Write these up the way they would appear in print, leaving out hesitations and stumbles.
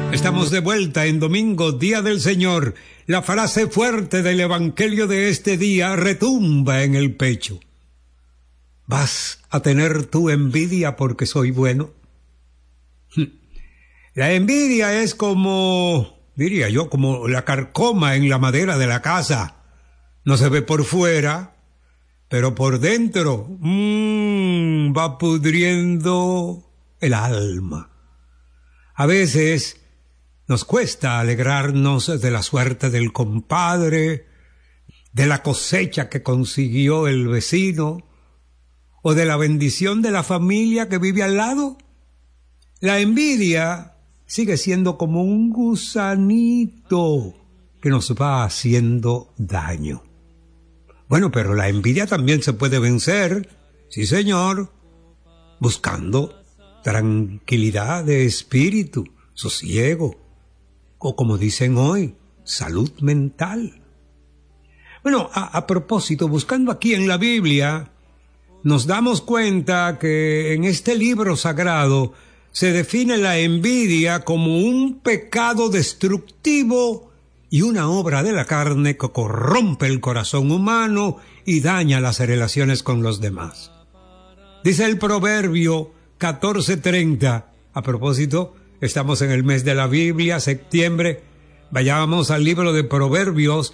Estamos de vuelta en domingo, Día del Señor. La frase fuerte del Evangelio de este día retumba en el pecho. ¿Vas a tener tú envidia porque soy bueno? La envidia es como, diría yo, como la carcoma en la madera de la casa. No se ve por fuera, pero por dentro va pudriendo el alma. A veces nos cuesta alegrarnos de la suerte del compadre, de la cosecha que consiguió el vecino, o de la bendición de la familia que vive al lado. La envidia sigue siendo como un gusanito que nos va haciendo daño. Bueno, pero la envidia también se puede vencer, sí señor, buscando tranquilidad de espíritu, sosiego, o como dicen hoy, salud mental. Bueno, a propósito, buscando aquí en la Biblia, nos damos cuenta que en este libro sagrado se define la envidia como un pecado destructivo y una obra de la carne que corrompe el corazón humano y daña las relaciones con los demás. Dice el Proverbio 14:30, a propósito, estamos en el mes de la Biblia, septiembre, vayamos al libro de Proverbios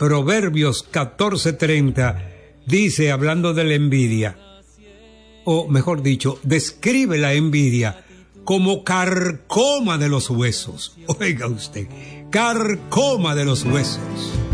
14:30, dice, hablando de la envidia, o mejor dicho, describe la envidia como carcoma de los huesos. Oiga usted, carcoma de los huesos.